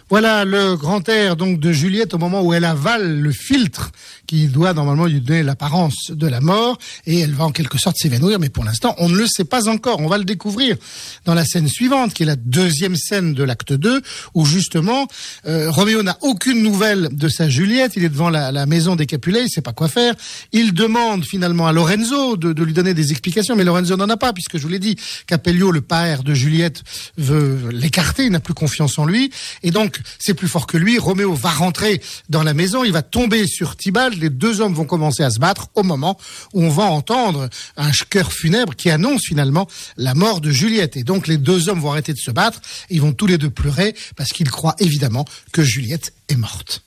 Voilà le grand air donc de Juliette au moment où elle avale le filtre qui doit normalement lui donner l'apparence de la mort, et elle va en quelque sorte s'évanouir, mais pour l'instant on ne le sait pas encore. On va le découvrir dans la scène suivante, qui est la deuxième scène de l'acte 2, où justement Roméo n'a aucune nouvelle de sa Juliette. Il est devant la maison des Capulet, il sait pas quoi faire. Il demande finalement à Lorenzo de lui donner des explications, mais Lorenzo n'en a pas, puisque je vous l'ai dit, Capello, le père de Juliette, veut l'écarter, il n'a plus confiance en lui, et donc c'est plus fort que lui. Roméo va rentrer dans la maison, il va tomber sur Tybalt, les deux hommes vont commencer à se battre au moment où on va entendre un chœur funèbre qui annonce finalement la mort de Juliette. Et donc les deux hommes vont arrêter de se battre, et ils vont tous les deux pleurer parce qu'ils croient évidemment que Juliette est morte.